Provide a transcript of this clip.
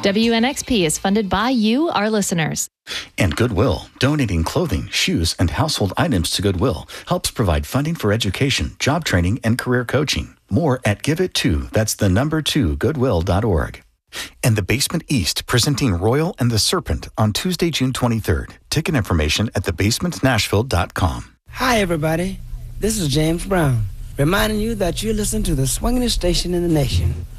WNXP is funded by you, our listeners. And Goodwill, donating clothing, shoes, and household items to Goodwill helps provide funding for education, job training, and career coaching. More at GiveIt2, that's the number 2, goodwill.org. And the Basement East, presenting Royal and the Serpent on Tuesday, June 23rd. Ticket information at thebasementnashville.com. Hi, everybody. This is James Brown, reminding you that you listen to the swingin'est station in the nation.